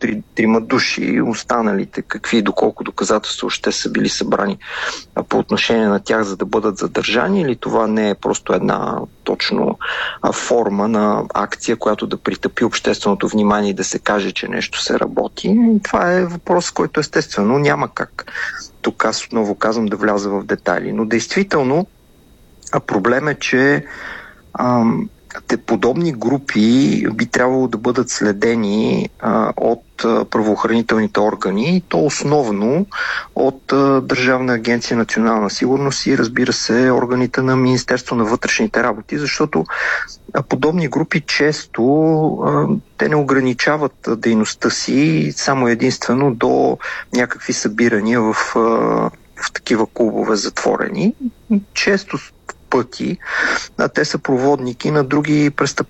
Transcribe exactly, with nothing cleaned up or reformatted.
три, трима души, останалите какви, доколко доказателства още са били събрани по отношение на тях, за да бъдат задържани, или това не е просто една точно форма на акция, която да притъпи общественото внимание и да се каже, че нещо се работи. Това е въпрос, който естествено няма как. Тук аз отново казвам да вляза в детайли. Но действително проблем е, че ам, те подобни групи би трябвало да бъдат следени а, от а, правоохранителните органи, и то основно от а, Държавна агенция национална сигурност и, разбира се, органите на Министерство на вътрешните работи, защото а, подобни групи често а, те не ограничават а, дейността си само единствено до някакви събирания в, а, в такива клубове затворени. Често пъти, а те са проводники на други престъпления.